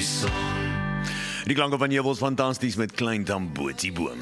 Die klanke van jou was fantasties met Klein Tambotieboom.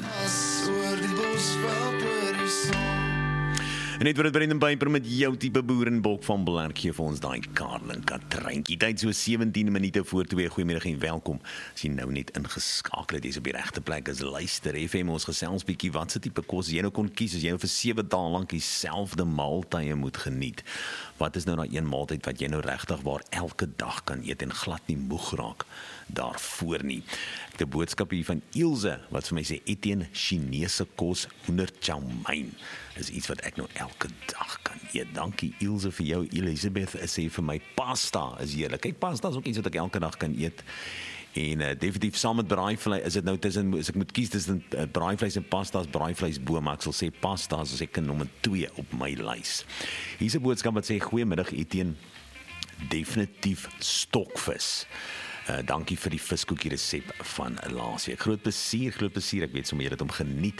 En net vir het Brendan Piper met jou type boerenbok van Blerk gee vir ons daai Karel en Katreintjie. Tyd so 17 minute voor 2. Goeiemiddag en welkom. As jy nou net ingeskakel het, jy's op die regte plek as luister FM. Ons gesels bietjie wat se tipe kos jy nou kon kies as jy nou vir 7 dae lank dieselfde maaltye moet geniet. Wat is nou daai een maaltyd wat jy nou regtig waar elke dag kan eet en glad nie moeg raak daarvoor nie. Ek het 'n boodskap hier van Ilse wat vir my sê Etienne Chinese kos hoender chow mein is iets wat ek nou elke dag kan eet. Dankie Ilse vir jou. Elisabeth sê vir my pasta is heerlik. Kyk, pasta is ook iets wat ek elke dag kan eet. En definitief saam met braaivleis is dit nou tussen, as ek moet kies tussen braaivleis en pasta, is braaivleis bo, maar ek sal sê pasta is ek nommer 2 op my lys. Hier is 'n boodskap wat sê goeiemiddag Etienne, definitief stokvis. Dankie vir die viskoekie resep van laasweek. Groot plesier, ek weet sommer jy het hom geniet.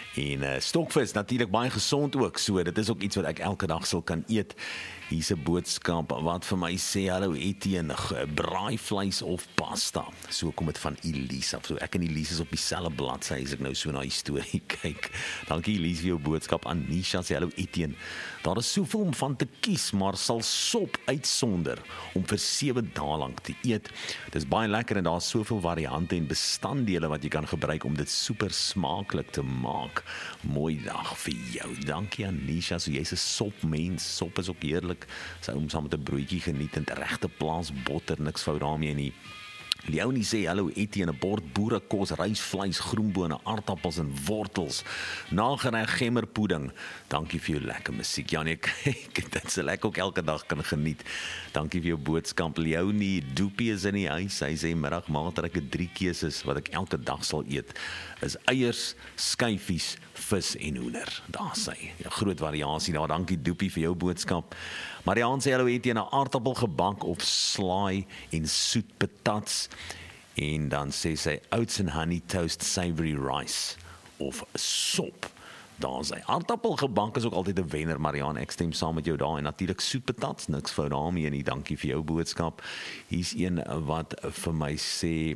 En stokvis, natuurlik baie gesond ook, so dit is ook iets wat ek elke dag sal kan eet. Hier's 'n boodskap wat vir my sê, hallo Etienne, braaivleis of pasta. So kom dit van Elisa. So ek en Elisa is op dieselfde bladsy as ek nou so na die storie kyk. Dankie Elisa vir jou boodskap. Anisha sê, hallo Etienne, daar is soveel om van te kies, maar sal sop uitsonder om vir 7 dae lank te eet. Dit is baie lekker en daar is soveel variante en bestanddele wat jy kan gebruik om dit super smaaklik te maak. Mooi dag vir jou. Dankie Anisha, so jy's 'n sopmens. Sop is ook heerlik. Sy om saam met 'n broodjie geniet en regte plaas botter, niks fout daarmee nie. Leonie sê, hallo Etienne, 'n bord boerekos, rysvleis, groenbone, aardappels en wortels. Nagereg gemmerpudding. Dankie vir jou lekker musiek. Ja nee, kyk, dit sal ek ook elke dag kan geniet. Dankie vir jou boodskap. Leonie, Doopie is in die huis. Hy sê middagmaaltyd ek het 3 keuses wat ek elke dag sal eet. Is eiers, skyfies, vis en hoender. Daar sê, ja, groot variasie daar. Dankie Doopie vir jou boodskap. Marianne sê, hallo Etienne, 'n aardappelgebak of slaai en soet patats. En dan sê sy oats and honey toast savory rice of sop. Daar sê aardappelgebak is ook altyd 'n wenner, Marianne. Ek stem saam met jou daar en natuurlik soet patats, niks fout daarmee nie. Dankie vir jou boodskap. Hier's een wat vir my sê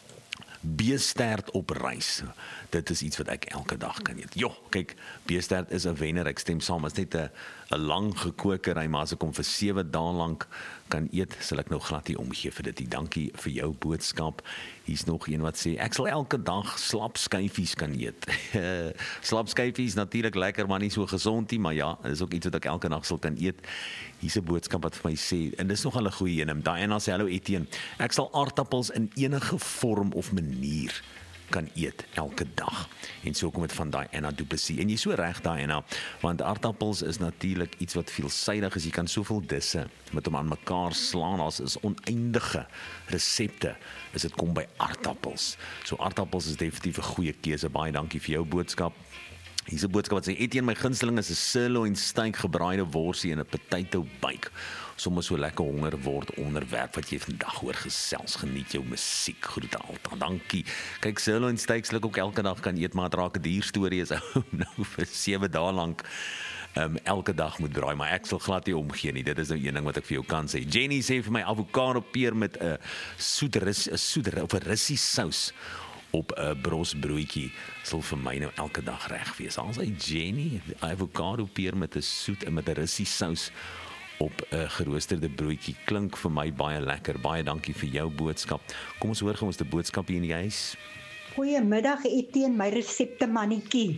beestert op rys. Dit is iets wat ek elke dag kan eet. Jo, kyk, beestert is 'n wenner. Ek stem saam. Dit is net 'n lang gekookery, maar as ek hom vir 7 dae lank kan eet, sal ek nou glad nie omgee vir dit. Dankie vir jou boodskap. Hier's nog een wat sê ek sal elke dag slapskyfies kan eet. Slapskyfies natuurlik lekker, maar nie so gesond nie, maar ja, dit is ook iets wat ek elke dag sal kan eet. Hier's 'n boodskap wat vir my sê, en dis nog 'n goeie een. Diana sê, hallo Etienne, ek sal aardappels in enige vorm of manier kan eet elke dag. En so kom dit van Diana Du Plessis. En jy so reg Diana, want aardappels is natuurlik iets wat veelsidig is. Jy kan soveel disse met hom aan mekaar slaan. Daar is oneindige resepte as dit kom by aardappels. So aardappels is definitief 'n goeie keuse. Baie dankie vir jou boodskap. Hier's 'n boodskap wat sê Etienne, my gunsteling is 'n sirloin steak, gebraaide worsie en 'n potato bake. Sommige so lekker honger word onderwerp wat jy vandag oor gesels. Geniet jou musiek. Groete altyd. Dankie. Kyk, sirloin steaks sal ek ook elke dag kan eet, maar het raak 'n duur storie is nou vir 7 dae lank elke dag moet braai, maar ek sal glad nie omgee nie. Dit is nou een ding wat ek vir jou kan sê. Jenny sê vir my avokado peer met 'n soet of 'n russie sous op 'n brosbroodjie sal vir my nou elke dag reg wees. Al sê Jenny, avokado peer met 'n soet en met 'n russie sous op 'n geroosterde broodjie klink vir my baie lekker. Baie dankie vir jou boodskap. Kom ons hoor gou ons 'n boodskap hier in die huis. Goeiemiddag Etienne, my resepte mannetjie.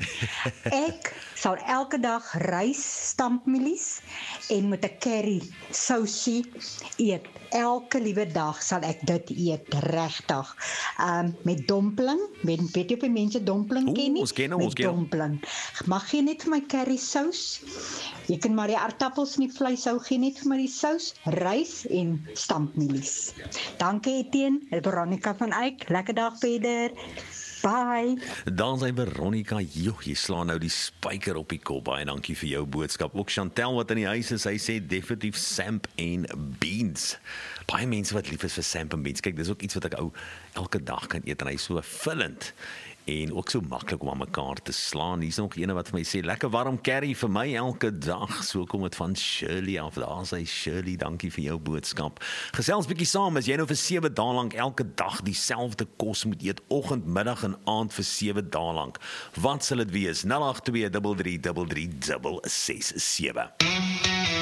Ek sal elke dag rys stampmielies en met 'n curry sousie eet. Elke liewe dag sal ek dit eet, regtig. Met dumpling, weet jy of die mense dumpling ken nie? Ons ken met dumpling. Mag jy net vir my curry sous? Jy kan maar die aardappels en die vleis hou, gee net vir my die sous, rys en stampmielies. Dankie Etienne, Veronica van Eyck, lekker dag verder. Bye. Dan sê Veronica, joh, jy slaan nou die spyker op die kop. Baie dankie vir jou boodskap. Ook Chantel wat in die huis is, hy sê definitief samp en beans. Baie mense wat lief is vir samp en beans. Kyk, dis ook iets wat ek elke dag kan eet en hy is so vullend. En ook so maklik om aan mekaar te slaan. Hier's nog ene wat vir my sê, lekker warm curry vir my elke dag. So kom dit van Shirley af. Daar sê Shirley, dankie vir jou boodskap. Gesels bietjie saam, as jy nou vir 7 dae lank elke dag dieselfde kos moet eet, oggend, middag en aand vir 7 dae lank. Wat sal dit wees? 082 33 33 667.